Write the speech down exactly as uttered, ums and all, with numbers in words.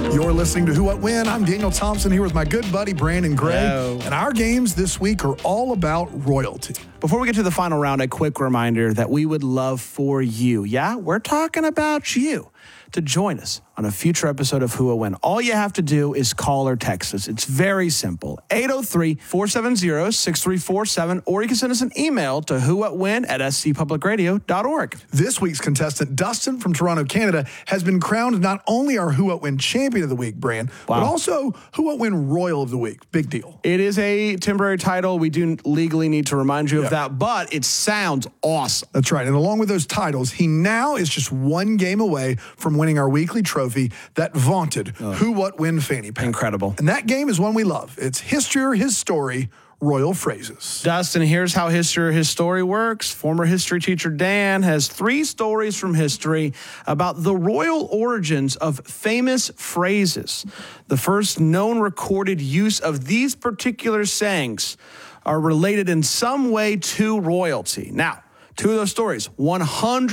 You're listening to Who What When. I'm Daniel Thompson here with my good buddy Brandon Gray. Hello. And our games this week are all about royalty. Before we get to the final round, a quick reminder that we would love for you, yeah, we're talking about you, to join us on a future episode of Who What When. All you have to do is call or text us. It's very simple. eight oh three, four seven zero, six three four seven, or you can send us an email to whowhatwhen at s c public radio dot org. This week's contestant, Dustin from Toronto, Canada, has been crowned not only our Who What When Champion of the Week, Brand, Wow. but also Who What When Royal of the Week. Big deal. It is a temporary title. We do legally need to remind you of Yeah. that, but it sounds awesome. That's right. And along with those titles, he now is just one game away from winning our weekly trophy, that vaunted Who What When Fanny Pack. Incredible. And that game is one we love. It's History or His Story, Royal Phrases. Dustin, here's how history or his story works. Former history teacher Dan has three stories from history about the royal origins of famous phrases. The first known recorded use of these particular sayings are related in some way to royalty. Now, two of those stories, one hundred